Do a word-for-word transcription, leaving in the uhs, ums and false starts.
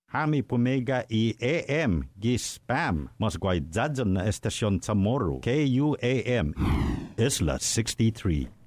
Hami pumega i A M gi spam. Mas guay dadyan na estasyon sa Moro. K U A M. Isla sixty-three.